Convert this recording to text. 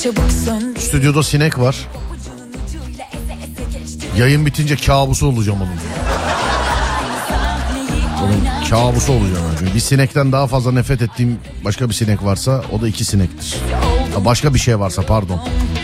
Stüdyoda sinek var. Yayın bitince kabusu olacağım onun. Onun kabusu olacağım. Yani. Bir sinekten daha fazla nefret ettiğim başka bir sinek varsa o da 2 sinektir. Başka bir şey varsa pardon.